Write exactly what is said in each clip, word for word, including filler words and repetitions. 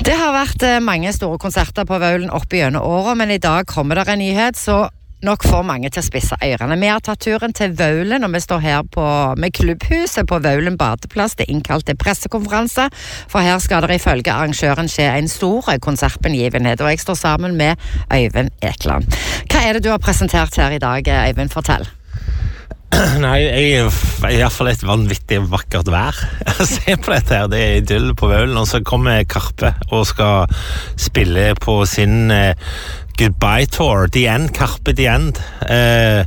Det har vært mange store konserter på Vaulen opp igjennom året, men i dag kommer det en nyhet, så nok får mange til å spisse ørene. Vi har tatt turen til Vaulen, og vi står her på, med klubbhuset på Vaulen badeplass. Det er innkalt til pressekonferanse, for her skal det ifølge arrangøren skje en stor konsertbegivenhet, og jeg står sammen med Øyvind Ekland. Hva er det du har presentert her i dag, Øyvind? Fortell. Nei, jeg er i hvert fall et vanvittig vakkert vær. Se på dette her, det er idyll på Vaulen, og så kommer Karpe og skal spille på sin eh, Goodbye Tour, The End, Karpe The End. Eh,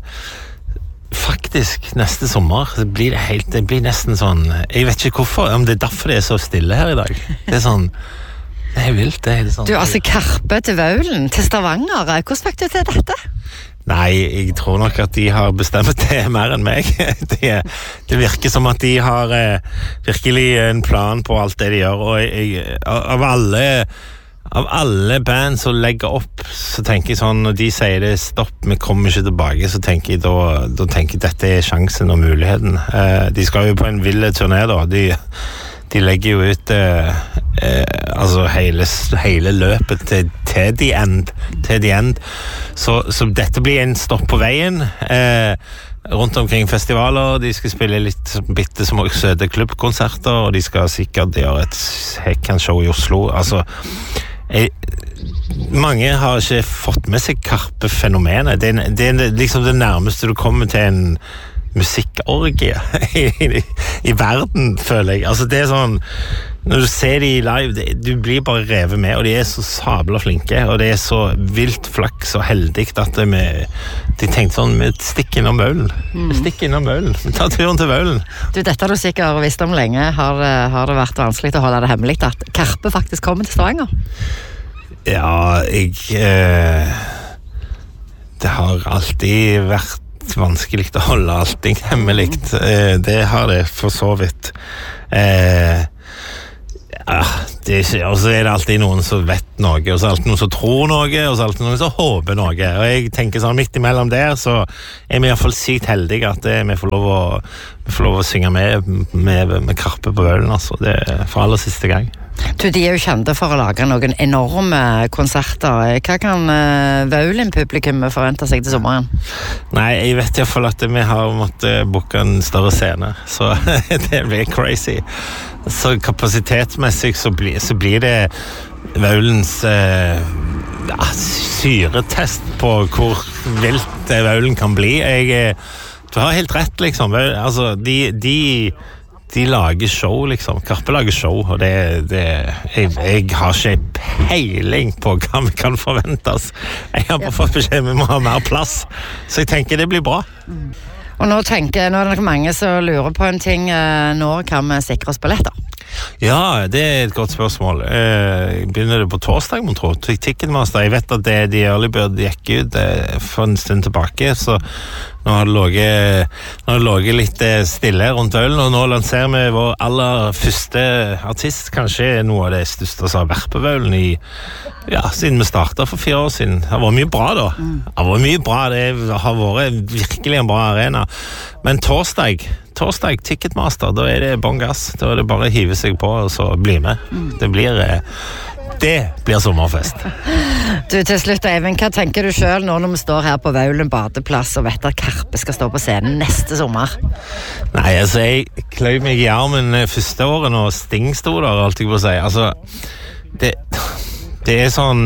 faktisk, neste sommer det blir det helt, det blir nesten sånn, jeg vet ikke hvorfor, om det er derfor det er så stille her i dag. Det er sånn, det er vilt, det er sånn. Du, altså Karpe til Vaulen, til Stavanger, hvordan fikk du til dette? Nei, jeg tror nok at de har bestemt det mer enn meg. Det, det virker som at de har eh, virkelig en plan på alt det de gjør, og jeg, av alle av alle band som legger opp, så tenker jeg sånn, når de sier det stopp, vi kommer ikke tilbake, så tenker jeg da, da tenker jeg dette er sjansen og muligheten. Eh, de skal jo på en vill turné da, de De legger jo ut eh, eh, altså hele, hele løpet til, til the end, til the end. Så, så dette blir en stopp på veien eh, rundt omkring festivaler. De skal spille litt bitte små søte klubbkonserter, og de skal sikkert gjøre et hekkenshow i Oslo. Altså, jeg, mange har ikke fått med seg Karpe-fenomenet. Det, det er liksom det nærmeste du kommer til en musikkorgie i, i, i verden, føler jeg. Altså det er sånn, når du ser de live, det, du blir bare revet med, og de er så sabla flinke, og det er så vilt flaks og heldig at de, de tenkte sånn, vi stikker innom Vaulen. Vi stikker innom Vaulen. Vi tar turen til Vaulen. Du, dette har du sikkert visst om lenge. Har, har det vært vanskelig å holde det hemmelig at Karpe faktisk kommer til Stavanger? Ja, jeg eh, det har alltid vært vanskelig å holde allting hemmelig. Eh, det har det for så vidt. Eh, ja, det er ikke, og så er det alltid noen som vet noe, og så er det alltid noen som tror noe, og så er det alltid noen som håper noe. Og jeg tenker sånn, midt imellom der, så er vi i hvert fall sykt heldige at det, vi, får lov å, vi får lov å synge med, med, med Karpe på Vaulen, altså. Det er for aller siste gang. Du, de er jo kjente for å lage noen enorme konserter. Hva kan uh, Vaulen-publikum forvente seg til sommeren? Nei, jeg vet i hvert fall at vi har måttet booke en større scene, så det blir crazy. Så kapasitetsmessig så blir, så blir det Vaulens uh, ja, syretest på hvor vilt Vaulen kan bli. Jeg, du har helt rett, liksom. Altså, de... de De lager show, liksom. Karpe lager show, og det, det jeg, jeg har ikke peiling på hva vi kan forvente oss. Jeg har bare fått beskjed, vi må ha mer plass. Så jeg tenker det blir bra. Mm. Og nå tenker nå er det mange som lurer på en ting. Når kan vi sikre oss billetter? Ja, det er et godt spørsmål. Eh, begynner det på torsdag, man tror. Ticketmaster, jeg vet at det, de early bird gikk ut eh, for en stund tilbake, så nå har det ligget, nå har det ligget litt stille rundt Vaulen, og nå lanserer vi vår aller første artist, kanskje noe av det største som har vært på Vaulen i, ja, siden vi startet for fire år siden. Det har vært mye bra da. Det har vært mye bra, det har vært virkelig en bra arena. Men torsdag, torsdag, Ticketmaster, da er det bånn gass. Da er det bare å hive seg på og så bli med. Det blir, det blir sommerfest. Du, til slutt, Eivind, hva tenker du selv nå når vi står her på Vaulen badeplass og vet at Karpe skal stå på scenen neste sommer? Nei, altså, jeg kløy meg i armen første året når Sting stod der, alt jeg på å si. Altså, det, det er sånn,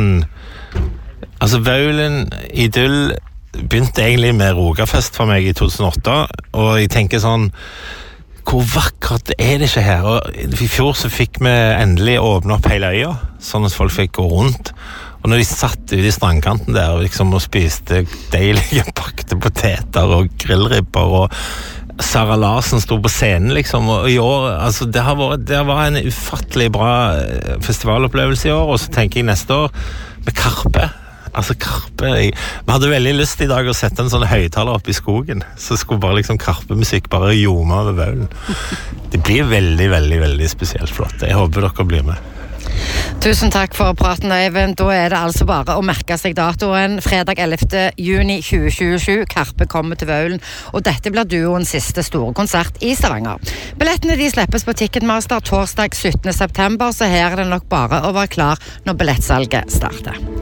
altså, Vaulen, idyll, begynte egentlig med Rogafest for meg i to tusen og åtte, og jeg tenker sånn, hvor vakkert er det ikke her? Og i fjor så fikk vi endelig åpne opp hele øya, sånn at folk fikk gå rundt. Og når de satt ute i strandkanten der liksom, og spiste deilige bakte poteter og grillribber, og Sara Larsen stod på scenen, liksom, og i år, altså, det har vært, det var en ufattelig bra festivalopplevelse i år, og så tenker jeg neste år med Karpe. Altså Karpe, jeg, vi hadde veldig lyst i dag å sette en sånn høyttaler opp i skogen, så skulle bare liksom Karpe-musikk bare ljome over Vaulen. Det blir veldig, veldig, veldig spesielt flott. Jeg håper dere blir med. Tusen takk for praten, Øyvind. Da er det altså bare å merke seg datoen. Fredag ellevte juni tjue tjuesju. Karpe kommer til Vaulen, og dette blir duoens siste store konsert i Stavanger. Billettene de slippes på Ticketmaster torsdag syttende september, så her er det nok bare å være klar når billettsalget starter.